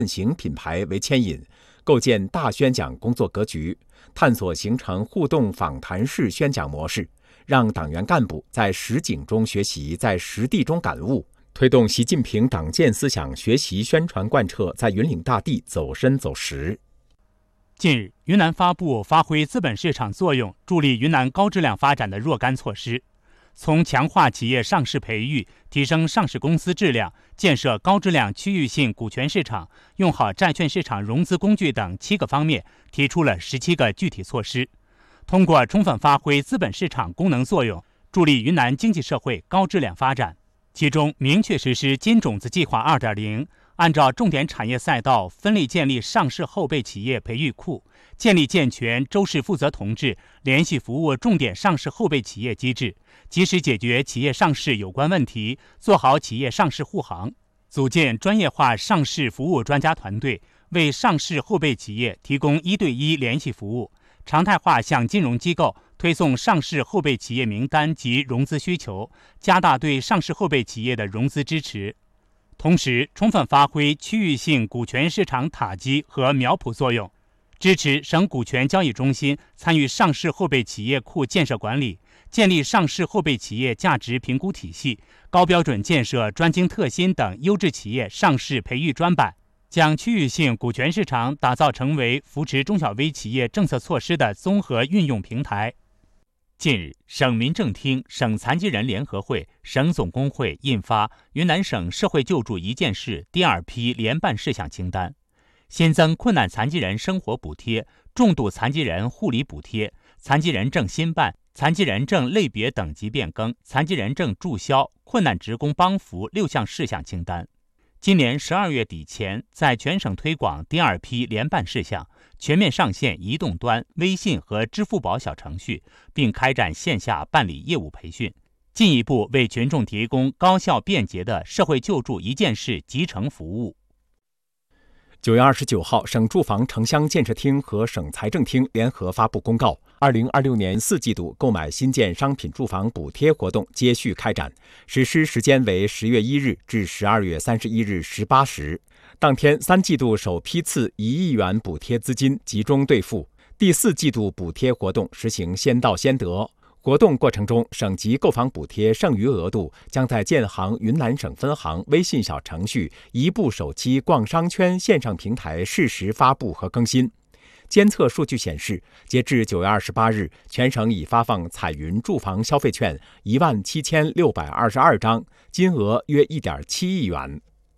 型品牌为牵引，构建大宣讲工作格局，探索形成互动访谈式宣讲模式，让党员干部在实景中学习，在实地中感悟，推动习近平党建思想学习宣传贯彻在云岭大地走深走实。 近日，云南发布发挥资本市场作用，助力云南高质量发展的若干措施，从强化企业上市培育、提升上市公司质量、建设高质量区域性股权市场、用好债券市场融资工具等7个方面，提出了17个具体措施。通过充分发挥资本市场功能作用，助力云南经济社会高质量发展。其中，明确实施金种子计划 2.0， 按照重点产业赛道分力建立上市后备企业培育库，建立健全周氏负责同志连续服务重点上市后备企业机制，及时解决企业上市有关问题，做好企业上市护航，组建专业化上市服务专家团队，为上市后备企业提供1对1联系服务，常态化向金融机构推送上市后备企业名单及融资需求，加大对上市后备企业的融资支持。同时，充分发挥区域性股权市场塔基和苗圃作用，支持省股权交易中心参与上市后备企业库建设管理，建立上市后备企业价值评估体系，高标准建设专精特新等优质企业上市培育专板，将区域性股权市场打造成为扶持中小微企业政策措施的综合运用平台。近日，省民政厅、省残疾人联合会、省总工会印发云南省社会救助一件事第2批联办事项清单，新增困难残疾人生活补贴、重度残疾人护理补贴、残疾人证新办、残疾人证类别等级变更、残疾人证注销、困难职工帮扶6项事项清单。今年12月底前，在全省推广第2批联办事项，全面上线移动端、微信和支付宝小程序，并开展线下办理业务培训，进一步为群众提供高效便捷的社会救助一件事集成服务。 9月29号，省住房城乡建设厅和省财政厅联合发布公告，2026年4季度购买新建商品住房补贴活动接续开展，实施时间为10月1日至12月31日18时。当天3季度首批次1亿元补贴资金集中兑付，第4季度补贴活动实行先到先得。活动过程中，省级购房补贴剩余额度将在建行云南省分行微信小程序一步手机逛商圈线上平台适时发布和更新。监测数据显示，截至9月28日，全省已发放彩云住房消费券17622张，金额约1.7亿元。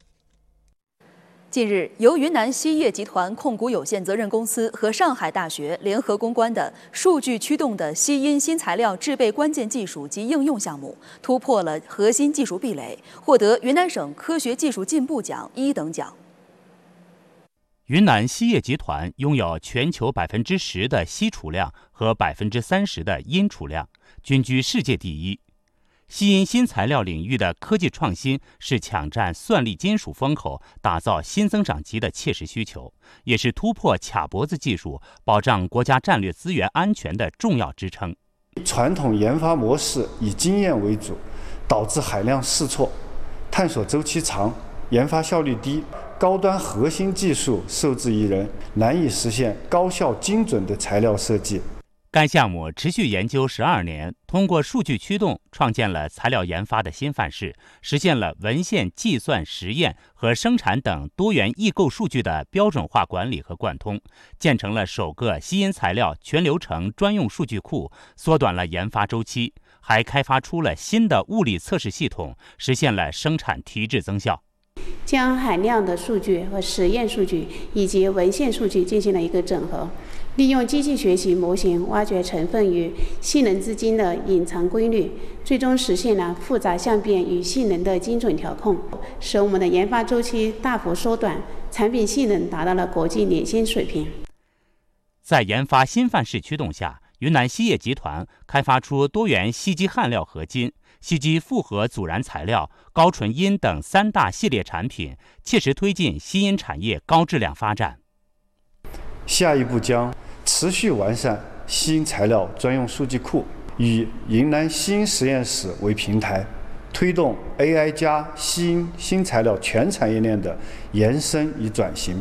近日，由云南锡业集团控股有限责任公司和上海大学联合攻关的数据驱动的锡因新材料制备关键技术及应用项目，突破了核心技术壁垒，获得云南省科学技术进步奖1等奖。 云南锡业集团拥有全球10%的锡储量和30%的铟储量，均居世界第一。锡因新材料领域的科技创新是抢占算力金属风口、打造新增长极的切实需求，也是突破卡脖子技术、保障国家战略资源安全的重要支撑。 传统研发模式以经验为主，导致海量试错，探索周期长，研发效率低，高端核心技术受制于人，难以实现高效精准的材料设计。 该项目持续研究12年，通过数据驱动，创建了材料研发的新范式，实现了文献、计算、实验和生产等多元异构数据的标准化管理和贯通，建成了首个锡因材料全流程专用数据库，缩短了研发周期，还开发出了新的物理测试系统，实现了生产提质增效。 将海量的数据和实验数据以及文献数据进行了一个整合，利用机器学习模型挖掘成分与性能资金的隐藏规律，最终实现了复杂相变与性能的精准调控，使我们的研发周期大幅缩短，产品性能达到了国际领先水平。 在研发新范式驱动下，云南锡业集团开发出多元锡基焊料合金、锡基复合阻燃材料、高纯铟等3大系列产品，切实推进锡因产业高质量发展。 下一步将持续完善锡因材料专用数据库，以云南锡因实验室为平台，推动 AI 加锡因新材料全产业链的延伸与转型。